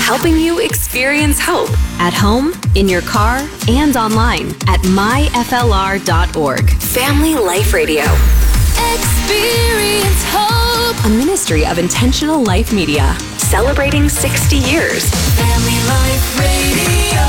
helping you experience hope at home, in your car, and online at myflr.org. Family Life Radio. Experience hope. A ministry of Intentional Life Media, celebrating 60 years. Family Life Radio.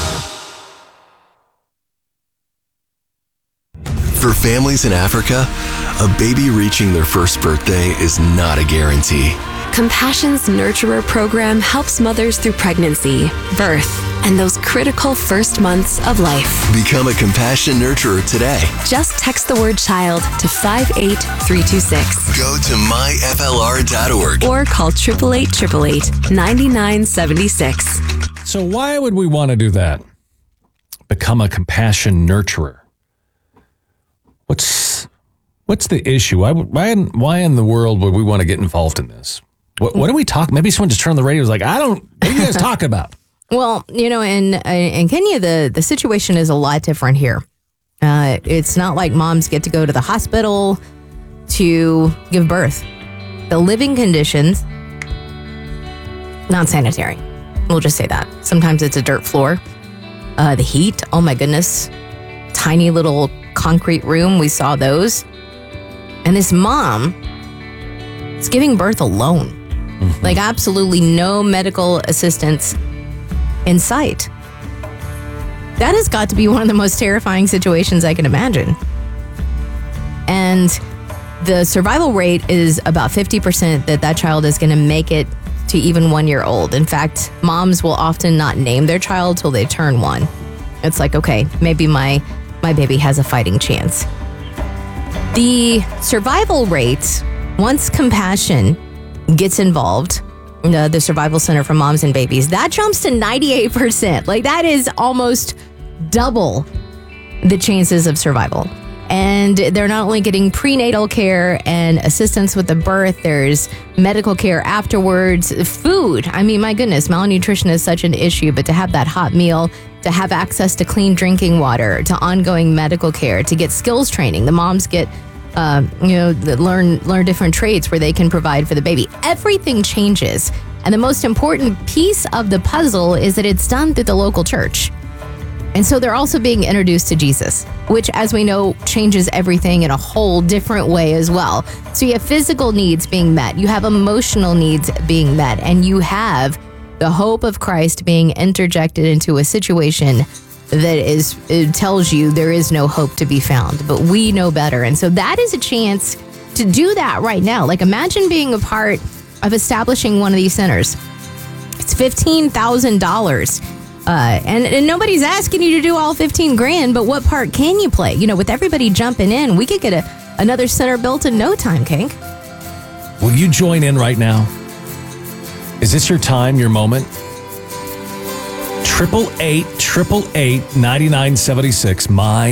For families in Africa, a baby reaching their first birthday is not a guarantee. Compassion's Nurturer program helps mothers through pregnancy, birth, and those critical first months of life. Become a Compassion Nurturer today. Just text the word child to 58326. Go to myflr.org. Or call 888-888-9976. So why would we want to do that? Become a Compassion Nurturer. What's the issue? Why in the world would we want to get involved in this? What are we talking? Maybe someone just turned the radio and was like, what are you guys talking about? Well, in Kenya, the situation is a lot different here. It's not like moms get to go to the hospital to give birth. The living conditions, not sanitary. We'll just say that. Sometimes it's a dirt floor. The heat, oh my goodness. Tiny little concrete room, we saw those. And this mom is giving birth alone. Mm-hmm. Like absolutely no medical assistance in sight. That has got to be one of the most terrifying situations I can imagine. And the survival rate is about 50% that child is going to make it to even 1 year old. In fact, moms will often not name their child till they turn one. It's like, okay, maybe my baby has a fighting chance. The survival rate, once Compassion gets involved, the Survival Center for Moms and Babies, that jumps to 98%. Like that is almost double the chances of survival. And they're not only getting prenatal care and assistance with the birth, there's medical care afterwards, food. I mean, my goodness, malnutrition is such an issue, but to have that hot meal, to have access to clean drinking water, to ongoing medical care, to get skills training. The moms get, learn different trades where they can provide for the baby. Everything changes. And the most important piece of the puzzle is that it's done through the local church. And so they're also being introduced to Jesus, which, as we know, changes everything in a whole different way as well. So you have physical needs being met, you have emotional needs being met, and you have the hope of Christ being interjected into a situation that it tells you there is no hope to be found, but we know better. And so that is a chance to do that right now. Like imagine being a part of establishing one of these centers. It's $15,000. And nobody's asking you to do all 15 grand, but what part can you play? With everybody jumping in, we could get another center built in no time, Kink. Will you join in right now? Is this your time, your moment? 888-888-9976,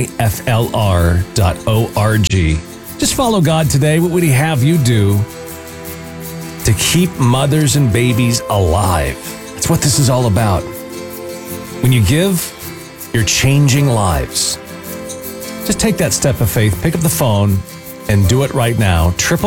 myflr.org. Just follow God today. What would he have you do to keep mothers and babies alive? That's what this is all about. When you give, you're changing lives. Just take that step of faith, pick up the phone, and do it right now.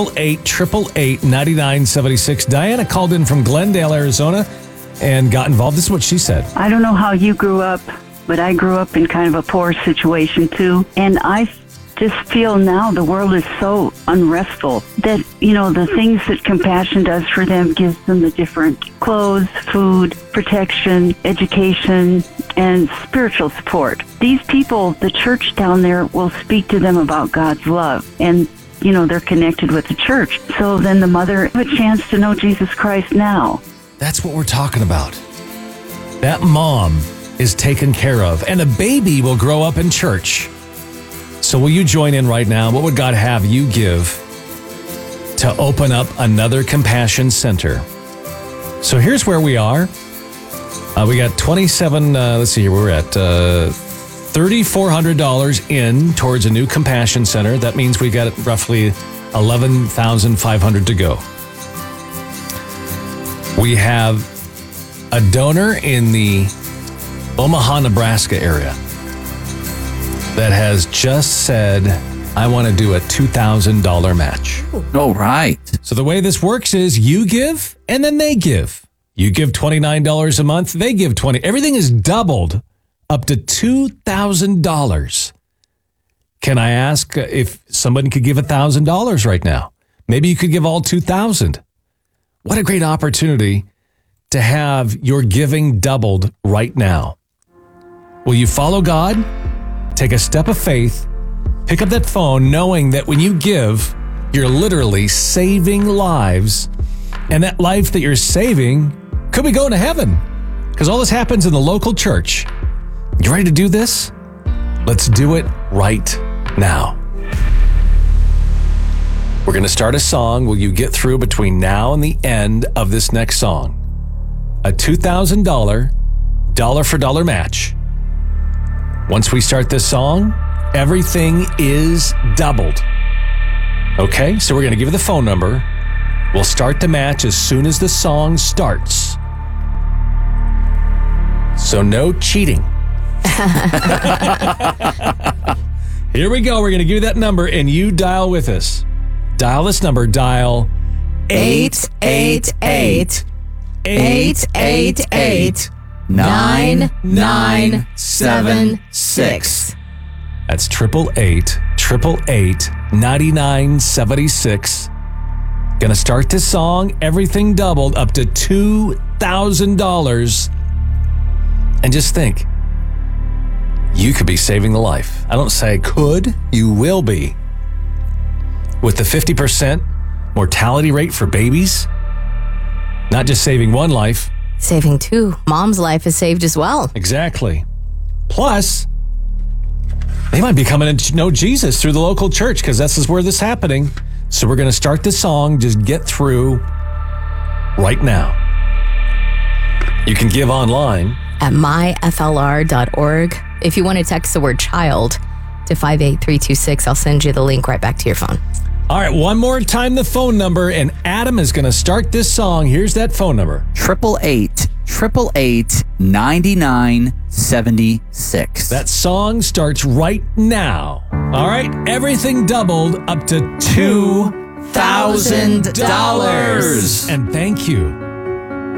888-888-9976. Diana called in from Glendale, Arizona, and got involved. This is what she said. I don't know how you grew up, but I grew up in kind of a poor situation too. And I just feel now the world is so unrestful that, the things that Compassion does for them gives them the different clothes, food, protection, education, and spiritual support. These people, the church down there will speak to them about God's love. And, they're connected with the church. So then the mother has a chance to know Jesus Christ now. That's what we're talking about. That mom is taken care of, and the baby will grow up in church. So will you join in right now? What would God have you give to open up another Compassion Center? So here's where we are. We got 27, let's see here, we're at $3,400 in towards a new Compassion Center. That means we got roughly $11,500 to go. We have a donor in the Omaha, Nebraska area that has just said, I want to do a $2,000 match. All right. So the way this works is you give and then they give. You give $29 a month, they give $20. Everything is doubled up to $2,000. Can I ask if somebody could give $1,000 right now? Maybe you could give all $2,000. What a great opportunity to have your giving doubled right now. Will you follow God? Take a step of faith. Pick up that phone knowing that when you give, you're literally saving lives. And that life that you're saving could be going to heaven. Because all this happens in the local church. You ready to do this? Let's do it right now. We're going to start a song. Will you get through between now and the end of this next song? A $2,000 dollar-for-dollar match. Once we start this song, everything is doubled. Okay, so we're going to give you the phone number. We'll start the match as soon as the song starts. So no cheating. Here we go. We're going to give you that number and you dial with us. Dial this number. Dial 888-888-9976. That's 888-888-9976. Gonna start this song, everything doubled up to $2,000. And just think, you could be saving the life. I don't say could, you will be. With the 50% mortality rate for babies, not just saving one life. Saving two. Mom's life is saved as well. Exactly. Plus, they might be coming to know Jesus through the local church because this is where this is happening. So we're going to start this song. Just get through right now. You can give online at myflr.org. If you want to text the word child to 58326, I'll send you the link right back to your phone. All right, one more time the phone number, and Adam is going to start this song. Here's that phone number. 888-888-9976. That song starts right now. All right, everything doubled up to $2,000. And thank you